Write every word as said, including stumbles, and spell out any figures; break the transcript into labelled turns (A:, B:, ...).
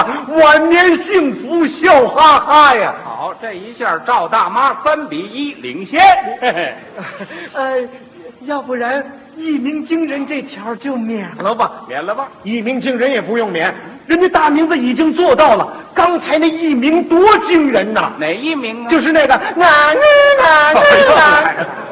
A: 妈晚年幸福，笑哈哈呀！
B: 好，这一下赵大妈三比一领先。嘿嘿，
A: 呃，要不然一鸣惊人这条就免了吧？
B: 免了吧？
A: 一鸣惊人也不用免，人家大名字已经做到了。刚才那一鸣多惊人呐！
B: 哪一鸣啊？
A: 就是那个哪哪哪哪哪。